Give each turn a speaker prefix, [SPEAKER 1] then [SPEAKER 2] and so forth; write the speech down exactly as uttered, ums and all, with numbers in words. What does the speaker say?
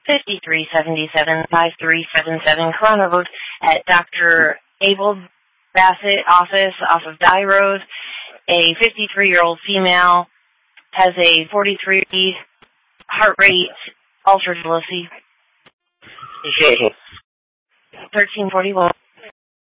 [SPEAKER 1] fifty-three seventy-seven, fifty-three seventy-seven Corona Road at Doctor Abel Bassett office off of Dye Road. A fifty-three-year-old female has a forty-three heart rate, altered velocity. thirteen forty-one.